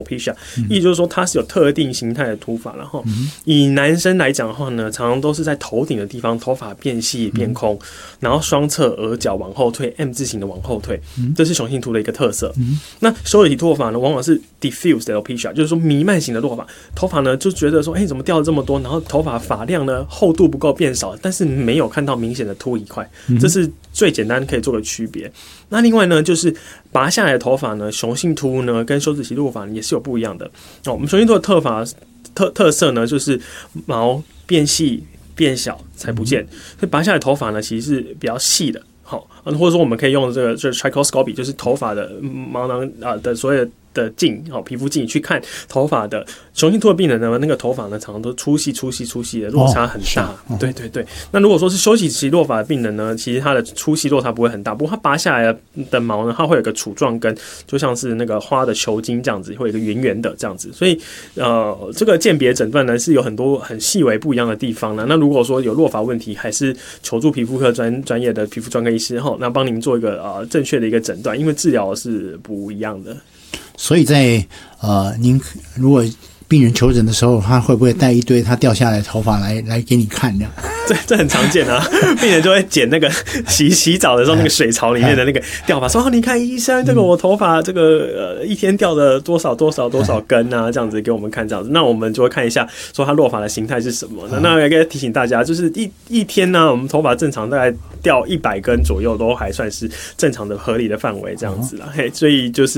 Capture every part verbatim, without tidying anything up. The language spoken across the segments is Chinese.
alopecia， 意思就是说它是有特定形态的秃发，然后以男生来讲的话呢，常常都是在头顶的地方头发变细变空，然后双侧额角往后退 M 字形的往后退，这是雄性秃的一个特色。那休止期脱发呢，往往是 diffuse alopecia， 就是说弥漫型的落发，头发呢就觉得说，哎、欸，怎么掉了这么多？然后头发发量呢厚度不够变少，但是没有看到明显的秃一块，这是最简单可以做个区别。那另外呢，就是拔下来的头发呢，雄性秃呢跟休止期落发也是有不一样的。哦，我们雄性秃的特发特特色呢，就是毛变细变小才不见，所以拔下来的头发呢其实是比较细的。好，或者说我们可以用这个就是 trichoscopy， 就是头发的毛囊啊的所有的。的镜，好，皮肤镜去看头发的雄性秃的病人呢，那个头发呢常常都粗细、粗细、粗细的落差很大。哦、对对对。那如果说是休止期落发的病人呢，其实他的粗细落差不会很大，不过他拔下来的毛呢，它会有个杵状根，就像是那个花的球茎这样子，会有一个圆圆的这样子。所以呃，这个鉴别诊断呢是有很多很细微不一样的地方呢。那如果说有落发问题，还是求助皮肤科专专业的皮肤专科医师后，那帮您做一个呃正确的一个诊断，因为治疗是不一样的。 所以在呃，您如果病人求诊的时候，他会不会带一堆他掉下来的头发来来给你看这样？ 这这很常见啊，病人就会捡那个洗洗澡的时候那个水槽里面的那个掉发，说：“哦，你看医生，这个我头发这个呃一天掉了多少多少多少根啊，这样子给我们看这样子。”那我们就会看一下，说他落发的形态是什么。那那也可以提醒大家，就是一一天呢，我们头发正常大概掉一百根左右，都还算是正常的合理的范围这样子啦。嘿，所以就是。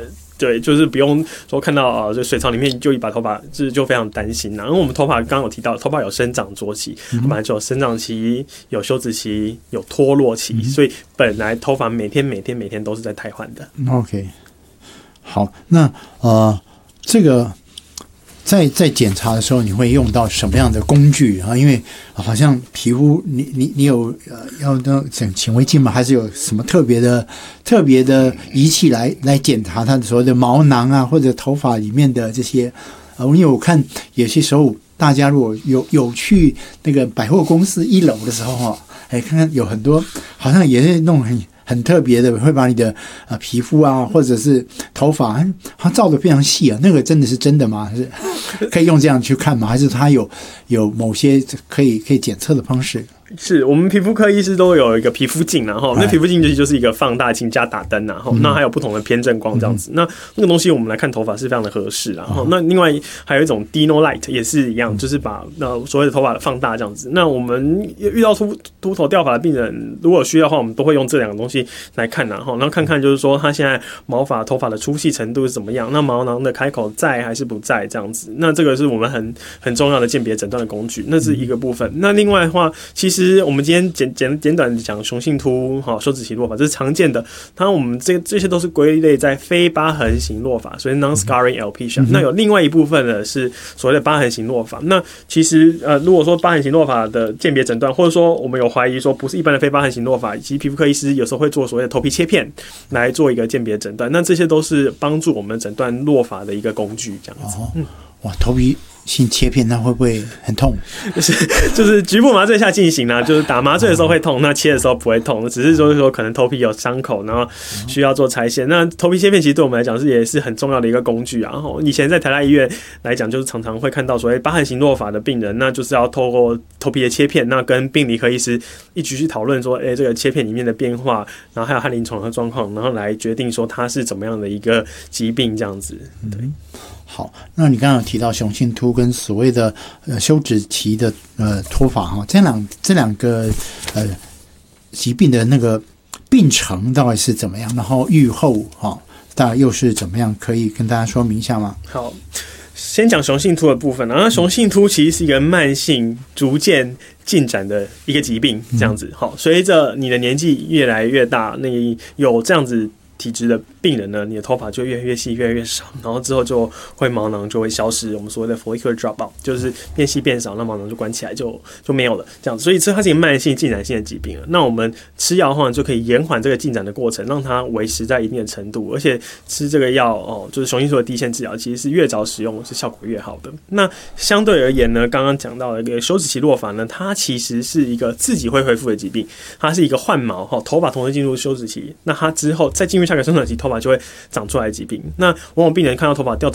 对，就是不用说看到啊，这水槽里面就一把头发，就就非常担心啦。因为我们头发刚刚有提到，头发有生长周期，本来就有生长期、有休止期、有脱落期，嗯、所以本来头发每天、每天、每天都是在汰换的。 OK， 好，那呃，这个。在在检查的时候，你会用到什么样的工具啊？因为好像皮肤，你你你有呃要那请显微镜吗？还是有什么特别的特别的仪器来来检查它的所谓的毛囊啊，或者头发里面的这些？呃，因为我看有些时候大家如果有有去那个百货公司一楼的时候哈，哎，看看有很多好像也是那种很。很特别的，会把你的呃皮肤啊，或者是头发，它照得非常细啊。那个真的是真的吗？还是可以用这样去看吗？还是它有有某些可以可以检测的方式？ 是我们皮肤科医师都有一个皮肤镜，然后那皮肤镜就是一个放大镜加打灯，然后那还有不同的偏振光这样子。嗯、那那个东西我们来看头发是非常的合适，然后、嗯、那另外还有一种 Dino Light 也是一样，嗯、就是把那所谓的头发放大这样子。那我们遇到秃秃头掉发的病人，如果需要的话，我们都会用这两个东西来看，然后然后看看就是说他现在毛发头发的粗细程度是怎么样，那毛囊的开口在还是不在这样子。那这个是我们很很重要的鉴别诊断的工具，那是一个部分。那另外的话，其实其实我们今天简简简短讲雄性秃、哈休止期落发，这是常见的。当然，我们这这些都是归类在非疤痕型落发，所以 non-scarring alopecia、嗯。那有另外一部分呢是所谓的疤痕型落发。那其实呃，如果说疤痕型落发的鉴别诊断，或者说我们有怀疑说不是一般的非疤痕型落发，其实皮肤科医师有时候会做所谓的头皮切片来做一个鉴别诊断。那这些都是帮助我们诊断落发的一个工具，这样子。 哦、嗯，哇，头皮。性切片那会不会很痛？ 就是就是局部麻醉下进行啊，就是打麻醉的时候会痛，那切的时候不会痛，只是说说可能头皮有伤口，然后需要做拆线。那头皮切片其实对我们来讲是也是很重要的一个工具啊。然后以前在台大医院来讲，就是常常会看到所谓疤痕型落发的病人，那就是要透过头皮的切片，那跟病理科医师一起去讨论说，哎、欸，这个切片里面的变化，然后还有它临床的状况，然后来决定说它是怎么样的一个疾病这样子。对。嗯好，那你刚刚有提到雄性秃跟所谓的呃休止期的呃脱发哈，这两这两个呃疾病的那个病程到底是怎么样？然后预后哈，大概又是怎么样？可以跟大家说明一下吗？ 好，先讲雄性秃的部分。然后雄性秃其实是一个慢性、逐渐进展的一个疾病，这样子。好，随着你的年纪越来越大，那有这样子体质的病人呢，你的头发就越来越细，越来越少，然后之后就会毛囊就会消失，我们所谓的 follicular dropout， 就是变细变少，那毛囊就关起来就就没有了，这样子。所以这它是一个慢性进展性的疾病了。那我们吃药的话，就可以延缓这个进展的过程，让它维持在一定的程度，而且吃这个药哦，就是雄性秃的低线治疗，其实是越早使用是效果越好的。那相对而言呢，刚刚讲到的一个休止期落发呢，它其实是一个自己会恢复的疾病，它是一个换毛哈，头发同时进入休止期，那它之后再进入下个生长期，头发就会长出来的疾病。那往往病人看到头发掉